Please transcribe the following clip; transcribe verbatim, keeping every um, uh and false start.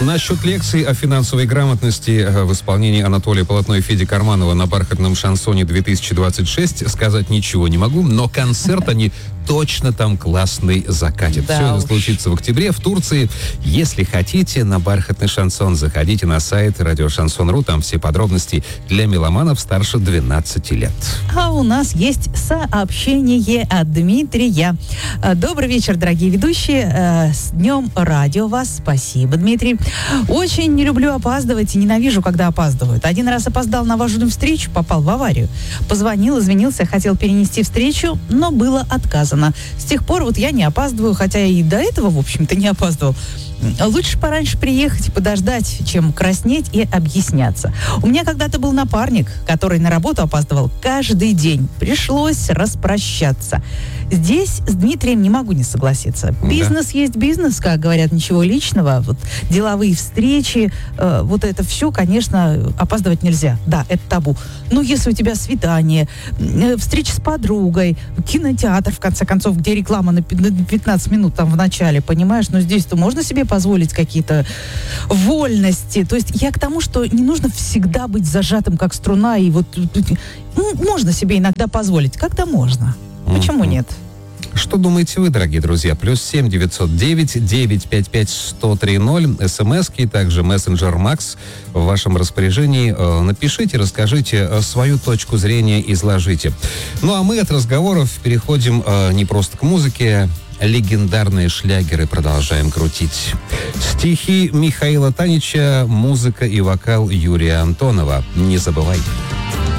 Насчет лекций о финансовой грамотности в исполнении Анатолия Полотно и Феди Карманова на бархатном шансоне две тысячи двадцать шесть сказать ничего не могу, но концерт они точно там классный закатят. Да Все это уж. случится в октябре в Турции. Если хотите на бархатный шансон, заходите на сайт радио шансон точка ру, там все подробности для меломанов старше двенадцати лет. А у нас есть сообщение от Дмитрия. Э, Добрый вечер, дорогие ведущие. Э, С днем радио вас. Спасибо, Дмитрий. Очень не люблю опаздывать и ненавижу, когда опаздывают. Один раз опоздал на важную встречу, попал в аварию. Позвонил, извинился, хотел перенести встречу, но было отказано. С тех пор вот я не опаздываю, хотя и до этого, в общем-то, не опаздывал. Лучше пораньше приехать и подождать, чем краснеть и объясняться. У меня когда-то был напарник, который на работу опаздывал каждый день. Пришлось распрощаться. Здесь с Дмитрием не могу не согласиться. Да. Бизнес есть бизнес, как говорят, ничего личного. Вот деловые встречи, э, вот это все, конечно, опаздывать нельзя. Да, это табу. Но если у тебя свидание, э, встреча с подругой, кинотеатр, в конце концов, где реклама на пятнадцать минут там в начале, понимаешь, но здесь-то можно себе позволить какие-то вольности. То есть я к тому, что не нужно всегда быть зажатым, как струна, и вот ну, можно себе иногда позволить. Когда можно? Почему нет? Что думаете вы, дорогие друзья? Плюс семь девятьсот девять девятьсот пятьдесят пять сто три ноль. СМСки, также мессенджер Макс в вашем распоряжении. Э, Напишите, расскажите э, свою точку зрения, изложите. Ну а мы от разговоров переходим э, не просто к музыке. Легендарные шлягеры продолжаем крутить. Стихи Михаила Танича, музыка и вокал Юрия Антонова. Не забывайте.